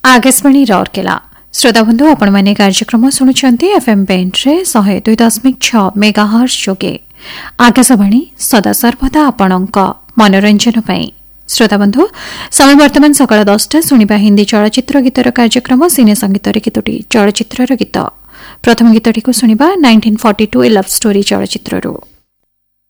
आकाशवाणी राउरकेला श्रोता बंधु आपण माने कार्यक्रम शुणुंट एफएम बैंड रे 102.6 मेगाहर्ट्ज जोगे आकाशवाणी सदा सर्वदा आपणक मनोरंजन पई। श्रोता बंधु समय वर्तमान सकाळ 10टा सुनिबा हिंदी चलचित्र गीतर कार्यक्रम सिने संगीत रे कितोटी चलचित्र गीत। प्रथम गीतटी को सुनिबा 1942 लव स्टोरी चलचित्ररो।